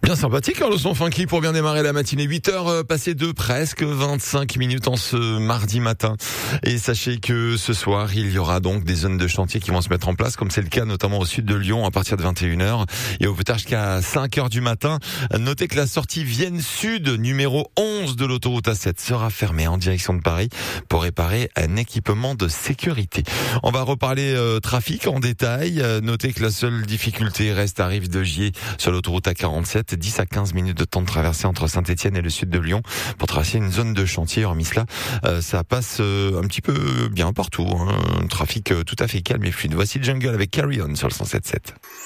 Bien sympathique, le son funky pour bien démarrer la matinée. 8h passées de presque 25 minutes en ce mardi matin. Et sachez que ce soir, il y aura donc des zones de chantier qui vont se mettre en place, comme c'est le cas notamment au sud de Lyon à partir de 21h et au plus tard jusqu'à 5h du matin. Notez que la sortie Vienne Sud, numéro 11 de l'autoroute A7, sera fermée en direction de Paris pour réparer un équipement de sécurité. On va reparler trafic en détail. Notez que la seule difficulté reste à Rive de Gier sur l'autoroute A47. 10 à 15 minutes de temps de traversée entre Saint-Etienne et le sud de Lyon pour traverser une zone de chantier. Hormis cela, ça passe un petit peu bien partout. Un trafic tout à fait calme et fluide. Voici Jungle avec Carry On sur le 107.7.